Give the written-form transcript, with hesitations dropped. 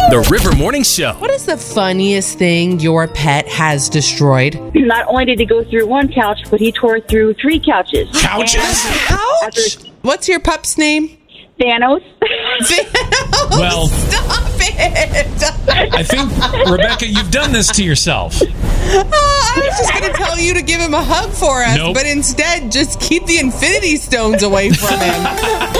The River Morning Show. What is the funniest thing your pet has destroyed? Not only did he go through one couch, but he tore through 3 couches. Couches? Ouch! What's your pup's name? Thanos. Thanos. Well, stop it! I think, Rebecca, you've done this to yourself. I was just going to tell you to give him a hug for us, Nope. but instead, just keep the Infinity Stones away from him.